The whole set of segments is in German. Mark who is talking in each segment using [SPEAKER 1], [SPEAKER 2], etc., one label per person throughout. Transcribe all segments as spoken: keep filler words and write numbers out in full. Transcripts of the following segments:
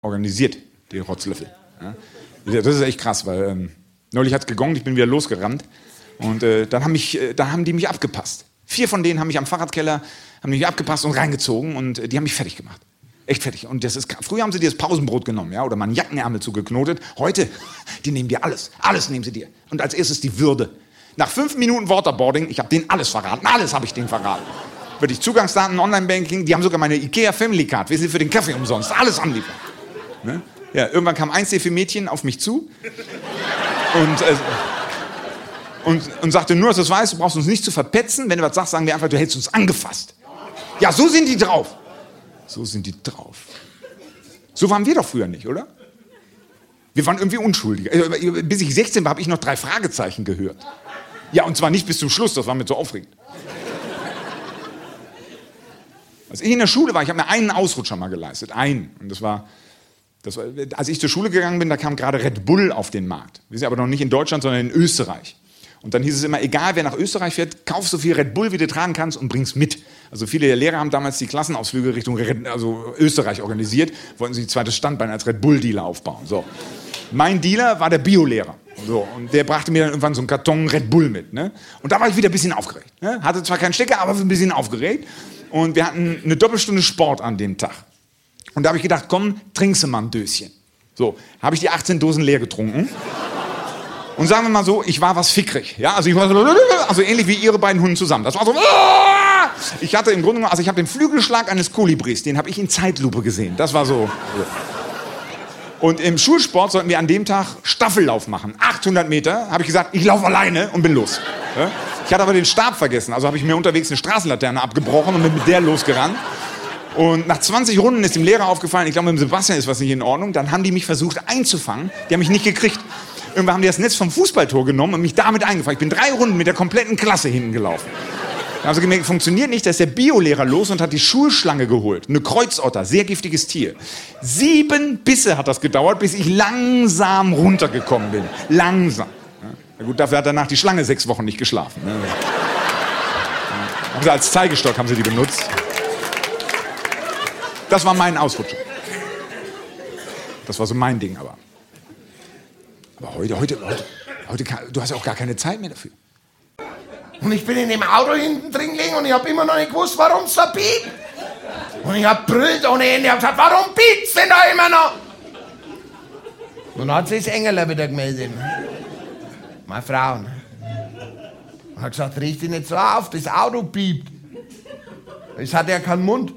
[SPEAKER 1] organisiert, die Rotzlöffel. Ja. Das ist echt krass, weil ähm, neulich hat es gegongt, ich bin wieder losgerannt und äh, dann, haben mich, äh, dann haben die mich abgepasst. Vier von denen haben mich am Fahrradkeller haben mich abgepasst und reingezogen und äh, die haben mich fertig gemacht. Echt fertig. Und das ist, früher haben sie dir das Pausenbrot genommen, ja, oder mal einen Jackenärmel zugeknotet. Heute, die nehmen dir alles. Alles nehmen sie dir. Und als erstes die Würde. Nach fünf Minuten Waterboarding, ich habe denen alles verraten. Alles habe ich denen verraten. Wirklich Zugangsdaten, Online-Banking, die haben sogar meine Ikea Family Card, wissen Sie, für den Kaffee umsonst. Alles anliefern. Ne? Ja, irgendwann kam eins der vier Mädchen auf mich zu und, äh, und, und sagte, nur, dass du es weißt, du brauchst uns nicht zu verpetzen. Wenn du was sagst, sagen wir einfach, du hättest uns angefasst. Ja, so sind die drauf. So sind die drauf. So waren wir doch früher nicht, oder? Wir waren irgendwie unschuldig. Bis ich sechzehn war, habe ich noch drei Fragezeichen gehört. Ja, und zwar nicht bis zum Schluss, das war mir so aufregend. Als ich in der Schule war, ich habe mir einen Ausrutscher mal geleistet. Einen. Und das war, das war, als ich zur Schule gegangen bin, da kam gerade Red Bull auf den Markt. Wir sind aber noch nicht in Deutschland, sondern in Österreich. Und dann hieß es immer, egal wer nach Österreich fährt, kauf so viel Red Bull, wie du tragen kannst und bring's mit. Also viele der Lehrer haben damals die Klassenausflüge Richtung Red, also Österreich organisiert, wollten sich ein zweites Standbein als Red Bull-Dealer aufbauen. So. Mein Dealer war der Biolehrer. So, und der brachte mir dann irgendwann so einen Karton Red Bull mit. Ne? Und da war ich wieder ein bisschen aufgeregt. Ne? Hatte zwar keinen Stecker, aber ein bisschen aufgeregt. Und wir hatten eine Doppelstunde Sport an dem Tag. Und da habe ich gedacht, komm, trinkst du mal ein Döschen. So, habe ich die achtzehn Dosen leer getrunken. Und sagen wir mal so, ich war was fickrig. Ja? Also, ich war so, also ähnlich wie ihre beiden Hunde zusammen. Das war so, ich hatte im Grunde genommen, also ich habe den Flügelschlag eines Kolibris, den habe ich in Zeitlupe gesehen. Das war so. Und im Schulsport sollten wir an dem Tag Staffellauf machen. achthundert Meter, habe ich gesagt, ich laufe alleine und bin los. Ja? Ich hatte aber den Stab vergessen, also habe ich mir unterwegs eine Straßenlaterne abgebrochen und bin mit der losgerannt. Und nach zwanzig Runden ist dem Lehrer aufgefallen, ich glaube, mit dem Sebastian ist was nicht in Ordnung. Dann haben die mich versucht einzufangen, die haben mich nicht gekriegt. Irgendwann haben die das Netz vom Fußballtor genommen und mich damit eingefangen. Ich bin drei Runden mit der kompletten Klasse hinten gelaufen. Dann haben sie gemerkt, funktioniert nicht, da ist der Biolehrer los und hat die Schulschlange geholt. Eine Kreuzotter, sehr giftiges Tier. Sieben Bisse hat das gedauert, bis ich langsam runtergekommen bin. Langsam. Ja, gut, dafür hat danach die Schlange sechs Wochen nicht geschlafen. Ne? Ja. Haben sie als Zeigestock haben sie die benutzt. Das war mein Ausrutscher. Das war so mein Ding, aber. Aber heute, heute, heute, heute kann, du hast ja auch gar keine Zeit mehr dafür.
[SPEAKER 2] Und ich bin in dem Auto hinten drin gelegen und ich habe immer noch nicht gewusst, warum es da piept. Und ich habe brüllt ohne Ende. Ich habe gesagt, warum piept's denn da immer noch? Und dann hat sich das Engel wieder gemeldet. Meine Frau. Und hat gesagt, riech dich nicht so auf, das Auto piept. Es hat ja keinen Mund.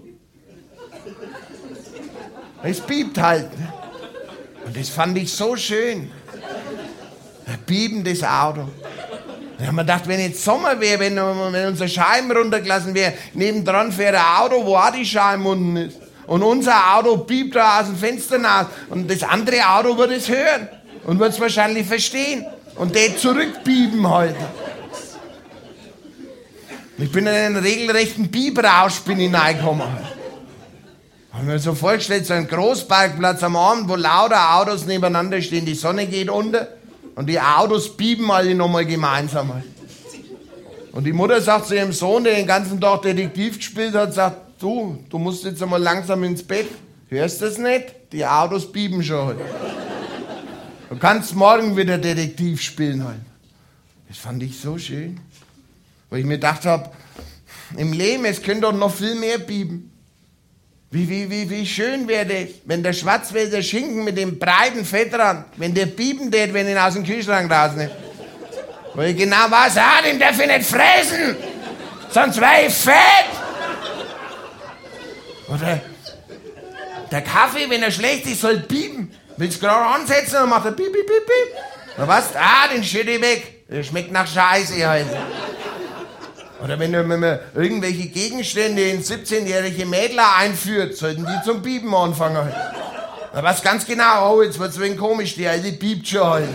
[SPEAKER 2] Es piept halt. Und das fand ich so schön. Ein piependes Auto. Da haben wir gedacht, wenn jetzt Sommer wäre, wenn, wenn unsere Scheiben runtergelassen wäre, nebendran fährt ein Auto, wo auch die Scheiben unten ist. Und unser Auto piept da aus dem Fenster nach. Und das andere Auto wird es hören und wird es wahrscheinlich verstehen. Und der zurückpiepen heute. Ich bin in einen regelrechten Pieprausch bin hineingekommen. Ich habe mir so vorgestellt, so ein Großparkplatz am Abend, wo lauter Autos nebeneinander stehen, die Sonne geht unter. Und die Autos piepen alle nochmal gemeinsam. Und die Mutter sagt zu ihrem Sohn, der den ganzen Tag Detektiv gespielt hat, sagt, du, du musst jetzt einmal langsam ins Bett. Hörst du das nicht? Die Autos piepen schon heute. Du kannst morgen wieder Detektiv spielen heute. Das fand ich so schön. Weil ich mir gedacht habe, im Leben, es könnte doch noch viel mehr piepen. Wie, wie, wie, wie schön wäre das, wenn der Schwarzwälder Schinken mit dem breiten Fettrand, wenn der piepen tät, wenn ich ihn aus dem Kühlschrank rausnehme. Weil ich genau weiß, ah, den darf ich nicht fressen, sonst wäre ich fett. Oder der Kaffee, wenn er schlecht ist, soll piepen. Willst du gerade ansetzen, dann macht er piep, piep, piep, piep. Dann weißt du, ah, den schütte ich weg. Der schmeckt nach Scheiße halt. Oder wenn man irgendwelche Gegenstände in siebzehnjährige Mädler einführt, sollten die zum Piepen anfangen. Da weißt du ganz genau, oh, jetzt wird's ein wenig komisch, die alte piept schon halt.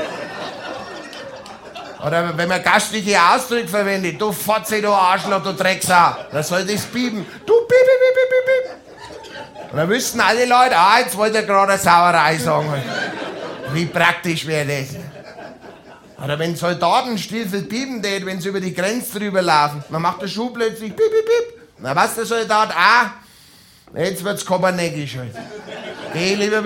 [SPEAKER 2] Oder wenn man gastliche Ausdrücke verwendet, du Fotze, du Arschloch, du Drecksau, da soll das piepen. Du piep, piep, piep, piep, piep. Und dann wüssten alle Leute, ah, jetzt wollte er gerade eine Sauerei sagen. Wie praktisch wäre das? Oder wenn Soldatenstiefel piepen tät, wenn sie über die Grenze drüber laufen, dann macht der Schuh plötzlich piep, piep, piep. Dann weiß der Soldat, ah, Jetzt wird's Koberneckisch halt. Geh lieber